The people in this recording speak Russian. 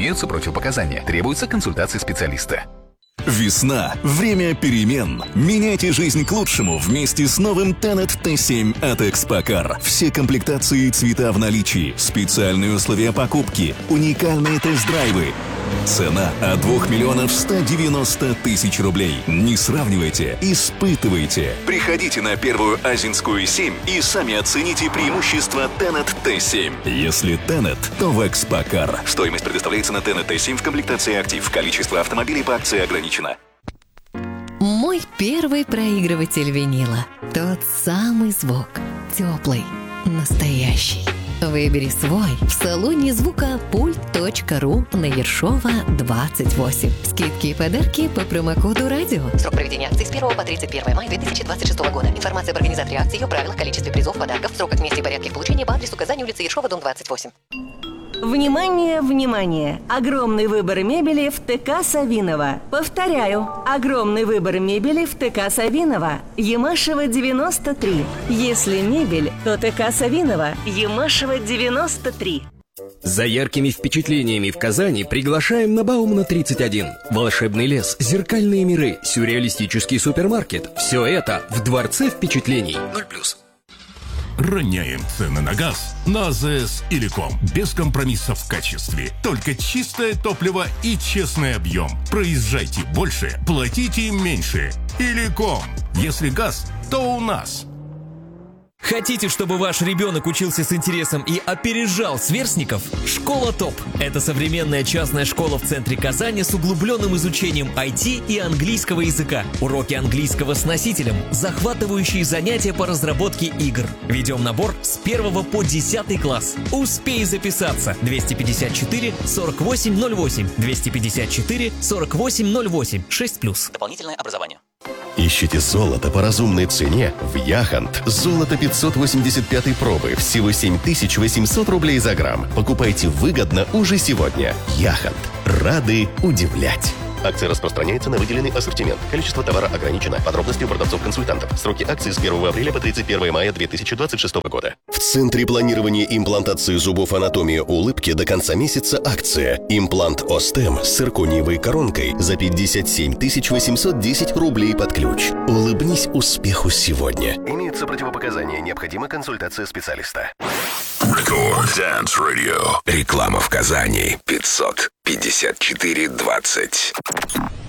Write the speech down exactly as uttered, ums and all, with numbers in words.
Имеются противопоказания. Требуется консультация специалиста. Весна – время перемен. Меняйте жизнь к лучшему вместе с новым Тенет Т семь от Экспокар. Все комплектации и цвета в наличии, специальные условия покупки, уникальные тест-драйвы. Цена от двух миллионов ста девяноста тысяч рублей. Не сравнивайте, испытывайте. Приходите на Первую Азинскую семь и сами оцените преимущества Тенет Т семь. Если Тенет, то в Экспокар. Стоимость предоставляется на Тенет Т семь в комплектации «Актив». Количество автомобилей по акции ограничено. Мой первый проигрыватель винила. Тот самый звук. Теплый, настоящий. Выбери свой в салоне звука пульт точка ру на Ершова двадцать восемь. Скидки и подарки по промокоду радио. Срок проведения акции с первого по тридцать первое мая две тысячи двадцать шестого года. Информация об организаторе акции, ее правилах, количестве призов, подарков, сроках, месте и порядке их получения по адресу Казань, улица Ершова, дом двадцать восемь. Внимание, внимание! Огромный выбор мебели в ТК Савинова. Повторяю, огромный выбор мебели в ТК Савинова. Ямашева девяносто три. Если мебель, то ТК Савинова. Ямашева девяносто три. За яркими впечатлениями в Казани приглашаем на Баумана тридцать один. Волшебный лес, зеркальные миры, сюрреалистический супермаркет. Все это в Дворце впечатлений. ноль плюс. Роняем цены на газ на АЗС Иликом. Без компромиссов в качестве. Только чистое топливо и честный объем. Проезжайте больше, платите меньше. Иликом. Если газ, то у нас. Хотите, чтобы ваш ребенок учился с интересом и опережал сверстников? Школа ТОП – это современная частная школа в центре Казани с углубленным изучением ай ти и английского языка. Уроки английского с носителем, захватывающие занятия по разработке игр. Ведем набор с первого по десятый класс. Успей записаться. двести пятьдесят четыре сорок восемь ноль восемь. двести пятьдесят четыре сорок восемь ноль восемь. шесть плюс. Дополнительное образование. Ищите золото по разумной цене в Яхант. Золото пятьсот восемьдесят пятой пробы. Всего семь тысяч восемьсот рублей за грамм. Покупайте выгодно уже сегодня. Яхант. Рады удивлять. Акция распространяется на выделенный ассортимент. Количество товара ограничено. Подробности у продавцов-консультантов. Сроки акции с первого апреля по тридцать первое мая две тысячи двадцать шестого года. В Центре планирования и имплантации зубов «Анатомия улыбки» до конца месяца акция. Имплант Остем с циркониевой коронкой за пятьдесят семь тысяч восемьсот десять рублей под ключ. Улыбнись успеху сегодня. Имеются противопоказания. Необходима консультация специалиста. Record Dance Radio. Реклама в Казани. пятьсот пятьдесят четыре двадцать.